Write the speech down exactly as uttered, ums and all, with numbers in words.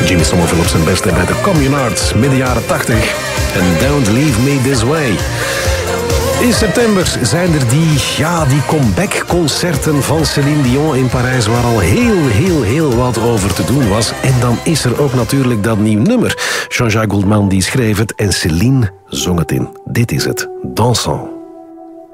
Jimmy Somerville op zijn beste bij de Communards, midden jaren tachtig. En Don't Leave Me This Way. In september zijn er die, ja, die comeback-concerten van Céline Dion in Parijs, waar al heel, heel, heel wat over te doen was. En dan is er ook natuurlijk dat nieuw nummer. Jean-Jacques Goldman die schreef het en Céline zong het in. Dit is het, Dansant.